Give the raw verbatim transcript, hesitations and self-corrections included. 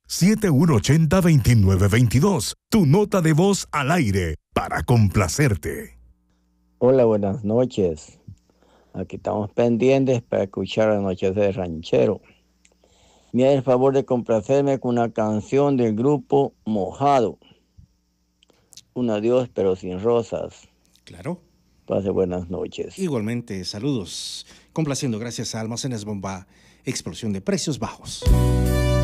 siete uno ocho cero, dos nueve dos dos. Tu nota de voz al aire para complacerte. Hola, buenas noches. Aquí estamos pendientes para escuchar las noches de ranchero. Me hace el favor de complacerme con una canción del grupo Mojado. Un adiós pero sin rosas. Claro. Pase buenas noches. Igualmente, saludos. Complaciendo gracias a Almacenes Bomba, explosión de precios bajos.